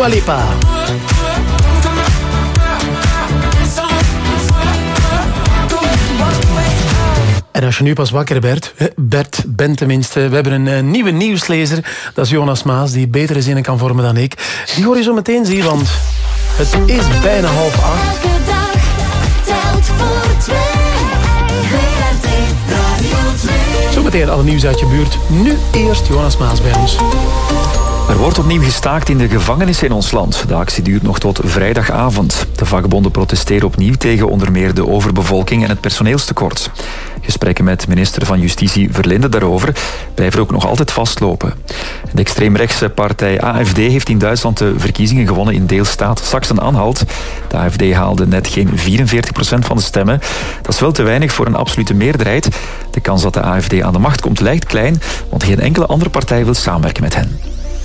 Dua Lipa. En als je nu pas wakker bent tenminste, we hebben een nieuwe nieuwslezer. Dat is Jonas Maas, die betere zinnen kan vormen dan ik. Die hoor je zo meteen zien, want het is bijna 7:30. Elke dag telt voor twee. VRT Radio 2. Zometeen alle nieuws uit je buurt. Nu eerst Jonas Maas bij ons. Er wordt opnieuw gestaakt in de gevangenissen in ons land. De actie duurt nog tot vrijdagavond. De vakbonden protesteren opnieuw tegen onder meer de overbevolking en het personeelstekort. Gesprekken met minister van Justitie Verlinde daarover blijven ook nog altijd vastlopen. De extreemrechtse partij AfD heeft in Duitsland de verkiezingen gewonnen in deelstaat Sachsen-Anhalt. De AfD haalde net geen 44% van de stemmen. Dat is wel te weinig voor een absolute meerderheid. De kans dat de AfD aan de macht komt lijkt klein, want geen enkele andere partij wil samenwerken met hen.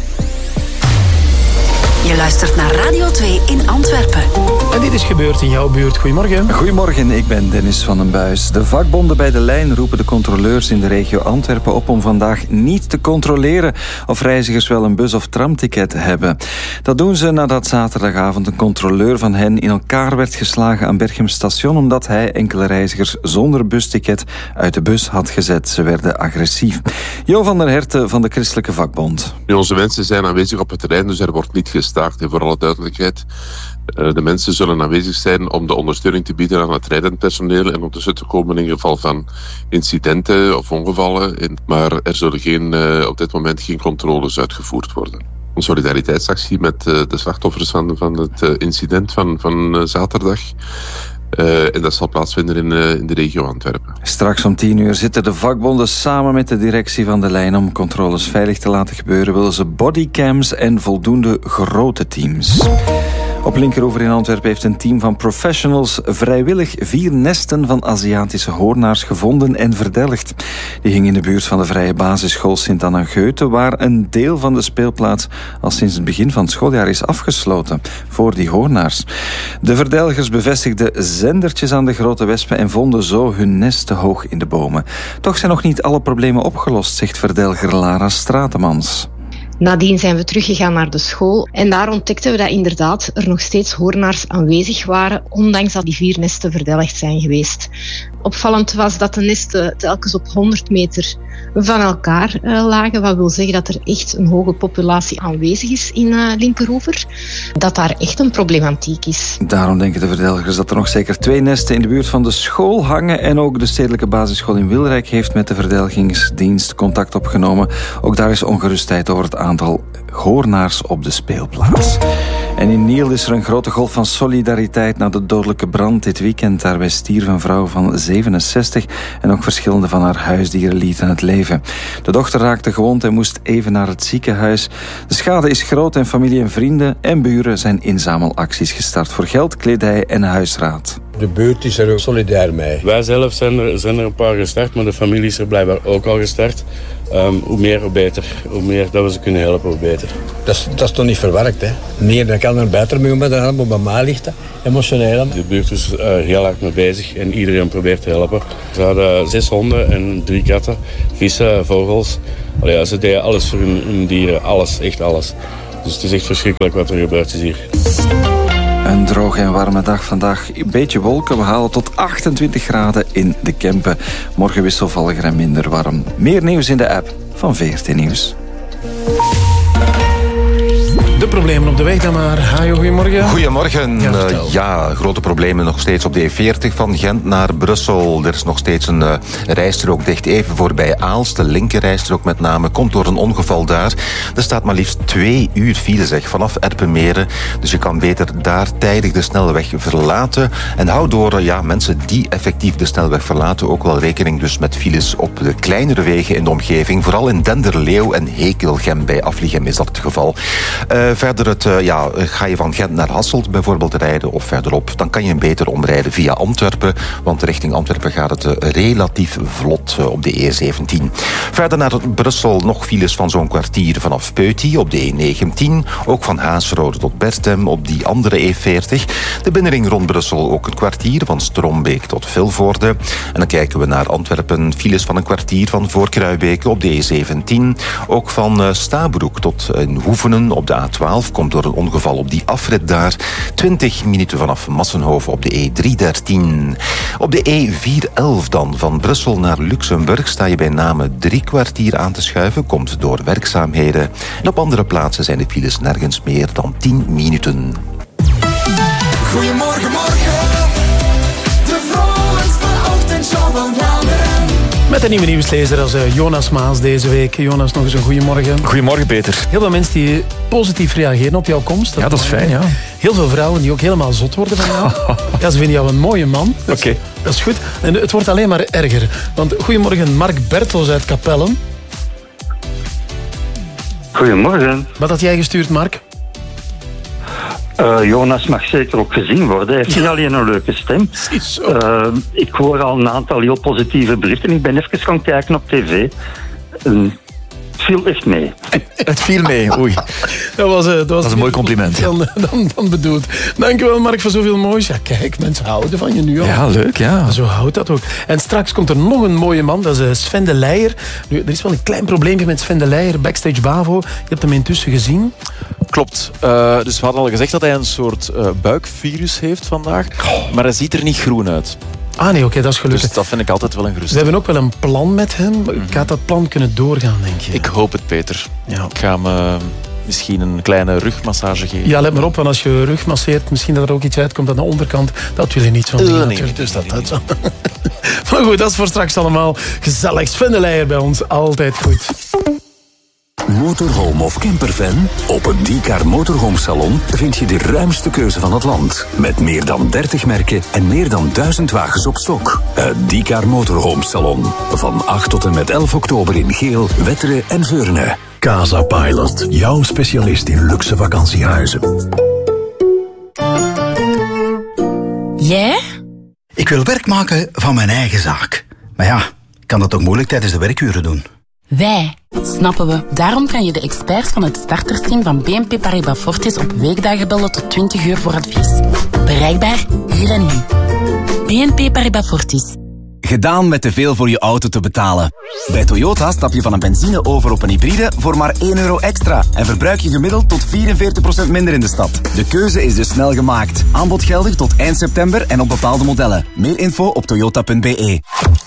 Je luistert naar Radio 2 in Antwerpen. En dit is gebeurd in jouw buurt. Goedemorgen. Goedemorgen, ik ben Dennis van den Buis. De vakbonden bij de lijn roepen de controleurs in de regio Antwerpen op om vandaag niet te controleren of reizigers wel een bus- of tramticket hebben. Dat doen ze nadat zaterdagavond een controleur van hen in elkaar werd geslagen aan Berchem Station omdat hij enkele reizigers zonder busticket uit de bus had gezet. Ze werden agressief. Jo van der Herten van de Christelijke Vakbond. Onze mensen zijn aanwezig op het terrein, dus er wordt niet gestaakt. En voor alle duidelijkheid, de mensen zullen aanwezig zijn om de ondersteuning te bieden aan het rijdend personeel en om tussen te komen in geval van incidenten of ongevallen. Maar er zullen op dit moment geen controles uitgevoerd worden. Een solidariteitsactie met de slachtoffers van het incident van zaterdag. En dat zal plaatsvinden in de regio Antwerpen. Straks om 10 uur zitten de vakbonden samen met de directie van de lijn om controles veilig te laten gebeuren. Willen ze bodycams en voldoende grote teams. Op Linkeroever in Antwerpen heeft een team van professionals vrijwillig 4 nesten van Aziatische hoornaars gevonden en verdelgd. Die gingen in de buurt van de vrije basisschool Sint-Anna-Geuten, waar een deel van de speelplaats al sinds het begin van het schooljaar is afgesloten voor die hoornaars. De verdelgers bevestigden zendertjes aan de grote wespen en vonden zo hun nest te hoog in de bomen. Toch zijn nog niet alle problemen opgelost, zegt verdelger Lara Stratemans. Nadien zijn we teruggegaan naar de school en daar ontdekten we dat inderdaad er nog steeds hoornaars aanwezig waren, ondanks dat die 4 nesten verdelgd zijn geweest. Opvallend was dat de nesten telkens op 100 meter van elkaar lagen. Wat wil zeggen dat er echt een hoge populatie aanwezig is in Linkeroever. Dat daar echt een problematiek is. Daarom denken de verdelgers dat er nog zeker 2 nesten in de buurt van de school hangen. En ook de stedelijke basisschool in Wilrijk heeft met de verdelgingsdienst contact opgenomen. Ook daar is ongerustheid over het aantal hoornaars op de speelplaats. En in Niel is er een grote golf van solidariteit na de dodelijke brand dit weekend. Daarbij stierf een vrouw van 67 en ook verschillende van haar huisdieren lieten het leven. De dochter raakte gewond en moest even naar het ziekenhuis. De schade is groot en familie en vrienden en buren zijn inzamelacties gestart voor geld, kledij en huisraad. De buurt is er ook solidair mee. Wij zelf zijn er een paar gestart, maar de familie is er blijkbaar ook al gestart. Hoe meer, hoe beter. Hoe meer dat we ze kunnen helpen, hoe beter. Dat is toch niet verwerkt, hè? Meer dan kan er beter mee met de op mij ligt, emotioneel. De buurt is heel hard mee bezig en iedereen probeert te helpen. Ze hadden 6 honden en 3 katten, vissen, vogels. Ze deden alles voor hun dieren, alles, echt alles. Dus het is echt verschrikkelijk wat er gebeurd is hier. Een droge en warme dag vandaag. Een beetje wolken. We halen tot 28 graden in de Kempen. Morgen wisselvalliger en minder warm. Meer nieuws in de app van VRT Nieuws. De problemen op de weg dan maar. Hajo, goedemorgen. Goedemorgen. Ja, grote problemen nog steeds op de E40 van Gent naar Brussel. Er is nog steeds een rijstrook dicht. Even voorbij Aalst, de linkerrijstrook met name, komt door een ongeval daar. Er staat maar liefst 2 uur file, zeg, vanaf Erpenmeren. Dus je kan beter daar tijdig de snelweg verlaten. En hou door, mensen die effectief de snelweg verlaten, ook wel rekening dus met files op de kleinere wegen in de omgeving. Vooral in Denderleeuw en Hekelgem. Bij Afligem is dat het geval. Verder ga je van Gent naar Hasselt bijvoorbeeld rijden of verderop, dan kan je beter omrijden via Antwerpen, want richting Antwerpen gaat het relatief vlot op de E17. Verder naar Brussel nog files van zo'n kwartier vanaf Peuty op de E19, ook van Haasrode tot Bertem op die andere E40. De binnenring rond Brussel ook een kwartier van Strombeek tot Vilvoorde. En dan kijken we naar Antwerpen, files van een kwartier van Voorkruibeke op de E17, ook van Stabroek tot Hoevenen op de A12 A12 komt door een ongeval op die afrit daar. 20 minuten vanaf Massenhoven op de E313. Op de E411 dan, van Brussel naar Luxemburg, sta je bij Namen 3 kwartier aan te schuiven. Komt door werkzaamheden. En op andere plaatsen zijn de files nergens meer dan 10 minuten. Goedemorgen, morgen. De vrolijkste ochtendshow van Vlaanderen. Met een nieuwe nieuwslezer als Jonas Maas deze week. Jonas, nog eens een goedemorgen. Goedemorgen, Peter. Heel veel mensen die positief reageren op jouw komst. Ja, dat is fijn, ja. Heel veel vrouwen die ook helemaal zot worden van jou. Ja, ze vinden jou een mooie man. Oké. Dat is goed. En het wordt alleen maar erger. Want goedemorgen, Mark Bertels uit Capelle. Goedemorgen. Wat had jij gestuurd, Mark? Jonas mag zeker ook gezien worden. Hij heeft niet alleen een leuke stem. Ik hoor al een aantal heel positieve berichten. Ik ben even gaan kijken op tv. Het viel echt mee. Het viel mee, oei. Dat was een mooi compliment. Dan bedoeld. Dankjewel, Mark, voor zoveel moois. Ja, kijk, mensen houden van je nu al. Ja, leuk, ja. Zo houdt dat ook. En straks komt er nog een mooie man, dat is Sven de Leijer. Nu, er is wel een klein probleempje met Sven de Leijer, backstage Bavo. Je hebt hem intussen gezien. Klopt. Dus we hadden al gezegd dat hij een soort buikvirus heeft vandaag. Maar hij ziet er niet groen uit. Ah nee, oké, dat is gelukkig. Dus dat vind ik altijd wel een gerust. We hebben ook wel een plan met hem. Gaat dat plan kunnen doorgaan, denk je? Ik hoop het, Peter. Ja. Ik ga hem misschien een kleine rugmassage geven. Ja, let maar op, want als je rug masseert, misschien dat er ook iets uitkomt aan de onderkant. Dat wil je niet van doen, natuurlijk. Dus dat zo. Maar goed, dat is voor straks allemaal gezellig. Sven de Leijer bij ons, altijd goed. Motorhome of camperfan? Op het Diecar Motorhome Salon vind je de ruimste keuze van het land. Met meer dan 30 merken en meer dan 1000 wagens op stok. Het Diecar Motorhome Salon. Van 8 tot en met 11 oktober in Geel, Wetteren en Veurne. Casa Pilot, jouw specialist in luxe vakantiehuizen. Jij? Ik wil werk maken van mijn eigen zaak. Maar ja, ik kan dat toch moeilijk tijdens de werkuren doen? Wij, snappen we. Daarom kan je de experts van het startersteam van BNP Paribas Fortis op weekdagen bellen tot 20 uur voor advies. Bereikbaar hier en nu. BNP Paribas Fortis. Gedaan met te veel voor je auto te betalen. Bij Toyota stap je van een benzine over op een hybride voor maar €1 extra. En verbruik je gemiddeld tot 44% minder in de stad. De keuze is dus snel gemaakt. Aanbod geldig tot eind september en op bepaalde modellen. Meer info op toyota.be.